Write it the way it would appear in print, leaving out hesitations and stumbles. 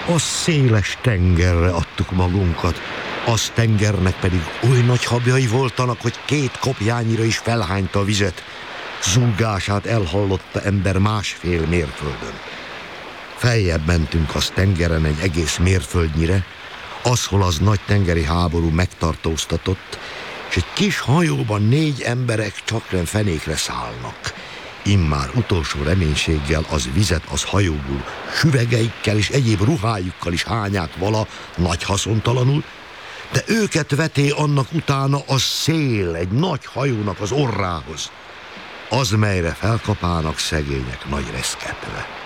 A széles tengerre adtuk magunkat, az tengernek pedig oly nagy habjai voltanak, hogy 2 kopjányira is felhányta a vizet. Zúgását elhallotta ember 1,5 mérföldön. Feljebb mentünk az tengeren egy egész mérföldnyire, hol az nagy tengeri háború megtartóztatott, és egy kis hajóban 4 emberek csaknem fenékre szállnak. Immár utolsó reménységgel az vizet az hajóból süvegeikkel és egyéb ruhájukkal is hányák vala nagy haszontalanul, de őket veté annak utána a szél egy nagy hajónak az orrához, az melyre felkapának szegények nagy reszketve.